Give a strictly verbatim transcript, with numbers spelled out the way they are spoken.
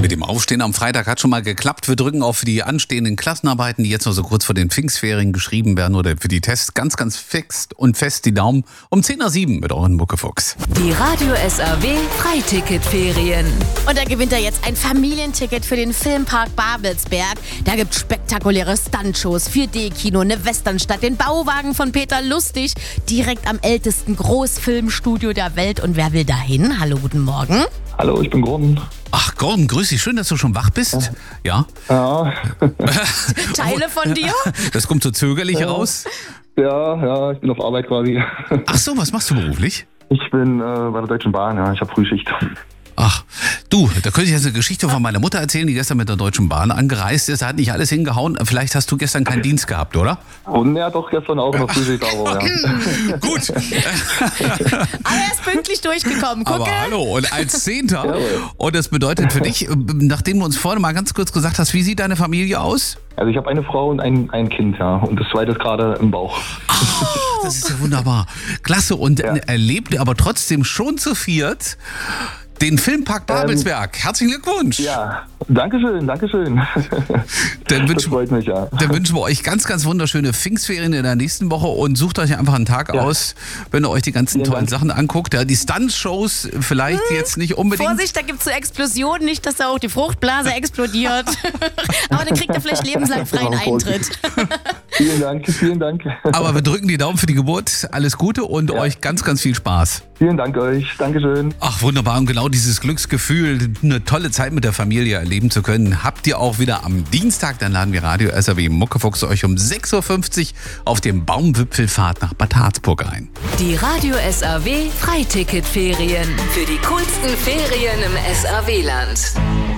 Mit dem Aufstehen am Freitag hat schon mal geklappt. Wir drücken auch für die anstehenden Klassenarbeiten, die jetzt noch so kurz vor den Pfingstferien geschrieben werden oder für die Tests ganz, ganz fix und fest die Daumen um zehn Uhr sieben mit euren Muckefuchs. Die Radio S R W Freiticketferien. Und da gewinnt er jetzt ein Familienticket für den Filmpark Babelsberg. Da gibt es spektakuläre Stuntshows, vier D Kino, eine Westernstadt, den Bauwagen von Peter Lustig, direkt am ältesten Großfilmstudio der Welt. Und wer will dahin? Hallo, guten Morgen. Hallo, ich bin Gordon. Ach, Gordon, grüß dich. Schön, dass du schon wach bist. Ja. Ja, Teile von dir? Das kommt so zögerlich raus. ja, ja, ich bin auf Arbeit quasi. Ach so, was machst du beruflich? Ich bin äh, bei der Deutschen Bahn, ja, ich habe Frühschicht. Ach, du, da könnte ich jetzt eine Geschichte von meiner Mutter erzählen, die gestern mit der Deutschen Bahn angereist ist. Da hat nicht alles hingehauen. Vielleicht hast du gestern keinen Dienst gehabt, oder? Und er hat doch gestern auch noch Frühschicht, aber ja. Gut. Aber er ist pünktlich durchgekommen. Gucke. Aber hallo, und als Zehnter. Und das bedeutet für dich, nachdem du uns vorhin mal ganz kurz gesagt hast, wie sieht deine Familie aus? Also ich habe eine Frau und ein, ein Kind, ja. Und das zweite ist gerade im Bauch. Oh, das ist ja wunderbar. Klasse. Und Ja. erlebt aber trotzdem schon zu viert den Filmpark Babelsberg. Ähm, Herzlichen Glückwunsch. Ja, Dankeschön, Dankeschön. Dann Das wünschen, freut mich, ja. dann wünschen wir euch ganz, ganz wunderschöne Pfingstferien in der nächsten Woche und sucht euch einfach einen Tag Ja. aus, wenn ihr euch die ganzen Vielen tollen Dank. Sachen anguckt. Ja, die Stunt-Shows vielleicht jetzt nicht unbedingt. Vorsicht, da gibt es so Explosionen, nicht, dass da auch die Fruchtblase explodiert. Aber dann kriegt er vielleicht lebenslang freien Genau, Eintritt. Vielen Dank, vielen Dank. Aber wir drücken die Daumen für die Geburt. Alles Gute und Ja. euch ganz, ganz viel Spaß. Vielen Dank euch, Dankeschön. Ach, wunderbar. Und genau dieses Glücksgefühl, eine tolle Zeit mit der Familie erleben zu können, habt ihr auch wieder am Dienstag. Dann laden wir Radio S R W Muckefuchs euch um sechs Uhr fünfzig auf dem Baumwipfelfahrt nach Bad Harzburg ein. Die Radio S R W Freiticketferien. Für die coolsten Ferien im S R W-Land.